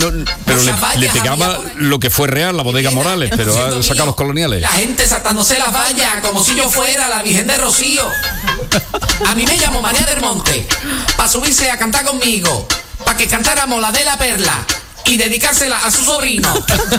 pero le pegaba lo que fue real, la bodega Morales, pero ha sacado los coloniales. La gente saltándose las vallas como si yo fuera la Virgen de Rocío. A mí me llamo María del Monte, para subirse a cantar conmigo, para que cantáramos la de la perla y dedicársela a su sobrino.